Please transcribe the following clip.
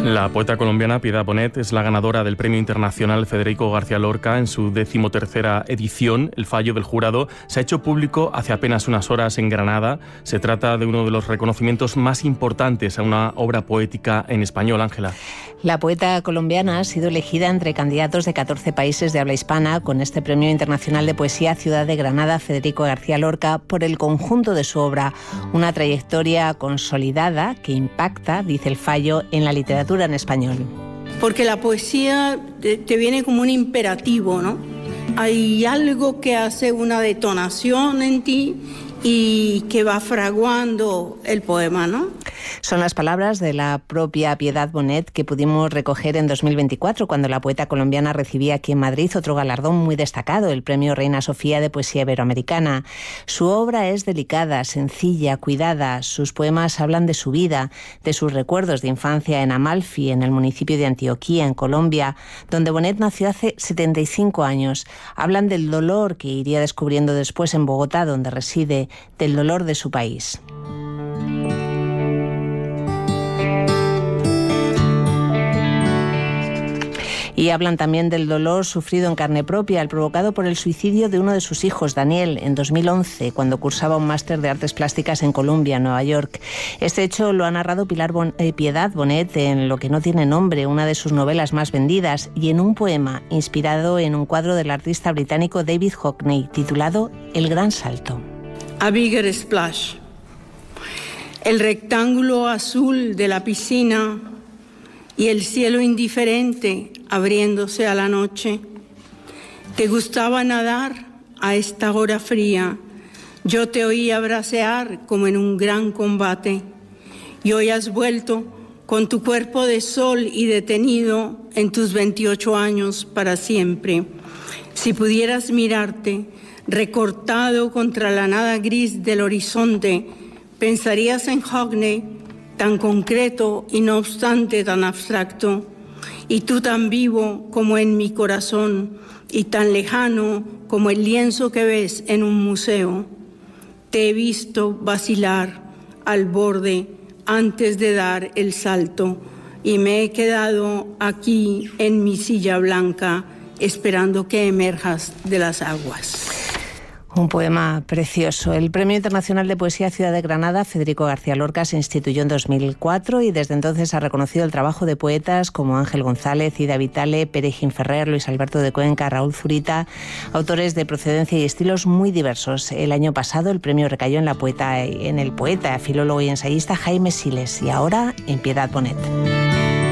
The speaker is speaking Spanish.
La poeta colombiana Piedad Bonet es la ganadora del Premio Internacional Federico García Lorca en su 13ª edición. El fallo del jurado se ha hecho público hace apenas unas horas en Granada. Se trata de uno de los reconocimientos más importantes a una obra poética en español. Ángela. La poeta colombiana ha sido elegida entre candidatos de 14 países de habla hispana con este Premio Internacional de Poesía Ciudad de Granada Federico García Lorca por el conjunto de su obra, una trayectoria consolidada que impacta, dice el fallo, en la literatura en español. Porque la poesía te viene como un imperativo, ¿no? Hay algo que hace una detonación en ti y que va fraguando el poema, ¿no? Son las palabras de la propia Piedad Bonet que pudimos recoger en 2024 cuando la poeta colombiana recibía aquí en Madrid otro galardón muy destacado, el Premio Reina Sofía de Poesía Iberoamericana. Su obra es delicada, sencilla, cuidada. Sus poemas hablan de su vida, de sus recuerdos de infancia en Amalfi, en el municipio de Antioquía, en Colombia, donde Bonet nació hace 75 años. Hablan del dolor que iría descubriendo después en Bogotá, donde reside, del dolor de su país. Y hablan también del dolor sufrido en carne propia, el provocado por el suicidio de uno de sus hijos, Daniel, en 2011, cuando cursaba un máster de artes plásticas en Columbia, Nueva York. Este hecho lo ha narrado Piedad Bonet en Lo que no tiene nombre, una de sus novelas más vendidas, y en un poema inspirado en un cuadro del artista británico David Hockney, titulado El gran salto. A bigger splash. El rectángulo azul de la piscina y el cielo indiferente abriéndose a la noche. Te gustaba nadar a esta hora fría. Yo te oía bracear como en un gran combate. Y hoy has vuelto con tu cuerpo de sol y detenido en tus 28 años para siempre. Si pudieras mirarte recortado contra la nada gris del horizonte, pensarías en Hockney, tan concreto y no obstante tan abstracto, y tú tan vivo como en mi corazón y tan lejano como el lienzo que ves en un museo. Te he visto vacilar al borde antes de dar el salto y me he quedado aquí en mi silla blanca esperando que emerjas de las aguas. Un poema precioso. El Premio Internacional de Poesía Ciudad de Granada, Federico García Lorca, se instituyó en 2004 y desde entonces ha reconocido el trabajo de poetas como Ángel González, Ida Vitale, Pere Ginferrer, Luis Alberto de Cuenca, Raúl Zurita, autores de procedencia y estilos muy diversos. El año pasado el premio recayó en el poeta, filólogo y ensayista Jaime Siles y ahora en Piedad Bonet.